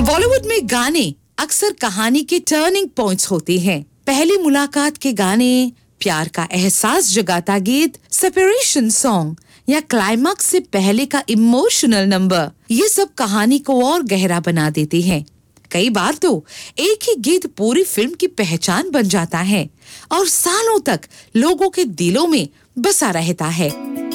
बॉलीवुड में गाने अक्सर कहानी के टर्निंग पॉइंट्स होते हैं। पहली मुलाकात के गाने, प्यार का एहसास जगाता गीत, सेपरेशन सॉन्ग या क्लाइमैक्स से पहले का इमोशनल नंबर, ये सब कहानी को और गहरा बना देते हैं। कई बार तो एक ही गीत पूरी फिल्म की पहचान बन जाता है और सालों तक लोगों के दिलों में बसा रहता है।